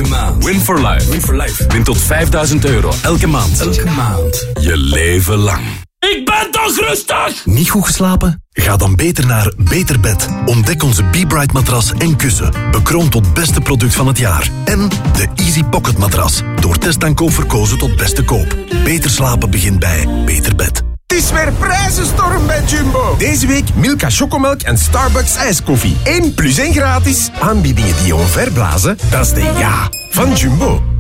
Elke maand. Win for life. Win for life. Win tot €5.000 elke maand. Elke maand. Je leven lang. Ik ben toch rustig! Niet goed geslapen? Ga dan beter naar Beter Bed. Ontdek onze Be-Bright matras en kussen. Bekroond tot beste product van het jaar. En de Easy Pocket matras. Door testaankoop verkozen tot beste koop. Beter slapen begint bij Beter Bed. Het is weer prijzenstorm bij Jumbo. Deze week Milka chocomelk en Starbucks ijskoffie. 1 + 1 gratis. Aanbiedingen die je omverblazen, dat is de ja van Jumbo.